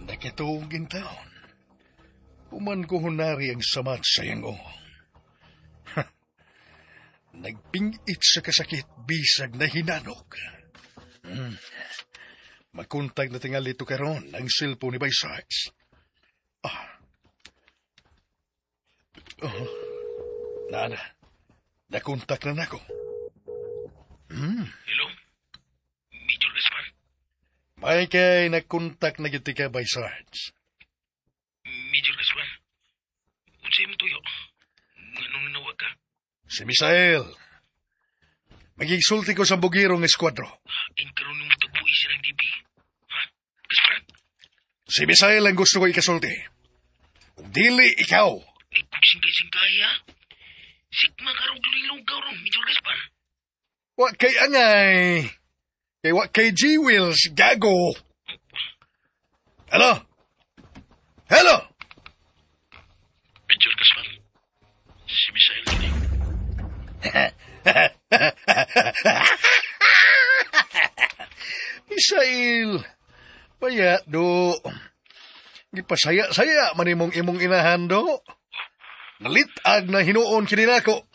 Nakituong taon. Human ko hunari ang samat sa yango. Nagpingit sa kasakit bisag na hinanog. Makuntag na tingali ito karon ang cellphone ni Baysarts. Nana, nakontak na nako. Hello? Major Gaspar? May kay nakontak na giti ka Baysarts. Major Gaspar? Unsay mo tuyo? Nganong nanawag ka? Si Misael. Magigsulti ko sa bugirong eskwadro. Inkaroon mo tagbuhi silang DB. Ha? Gaspar? Si Misael ang gusto ko ikasulti. Kung dili ikaw. Kung singkay-singkay ha? Sigma karog-lilugaw ron, Major Gaspar. Wa kay angay. Kay wa kay G-Wheels, gago. Hello? Hello? Major Gaspar. Si Misael din. Misael. Paya, do. Gipasaya-saya manimong imong inahan, do. Nalitag na hinuon kininako.